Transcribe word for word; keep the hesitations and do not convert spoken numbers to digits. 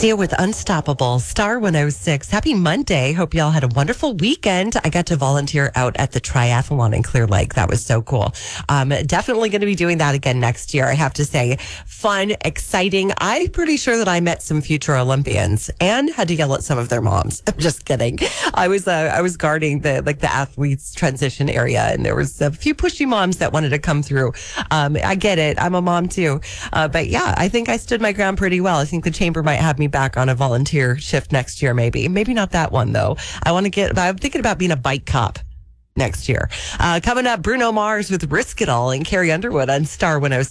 Sia with Unstoppable, Star one oh six. Happy Monday. Hope y'all had a wonderful weekend. I got to volunteer out at the triathlon in Clear Lake. That was so cool. Um, definitely going to be doing that again next year. I have to say, fun, exciting. I'm pretty sure that I met some future Olympians and had to yell at some of their moms. I'm just kidding. I was uh, I was guarding the like the athletes transition area, and there was a few pushy moms that wanted to come through. Um, I get it. I'm a mom too. Uh, but yeah, I think I stood my ground pretty well. I think the chamber might have me back on a volunteer shift next year, maybe. Maybe not that one, though. I want to get, I'm thinking about being a bike cop next year. Uh, coming up, Bruno Mars with Risk It All and Carrie Underwood on Star one oh six.